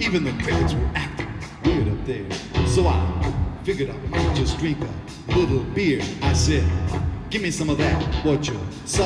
Even the crickets were acting weird up there. So I figured I might just drink a little beer. I said, give me some of that, would you?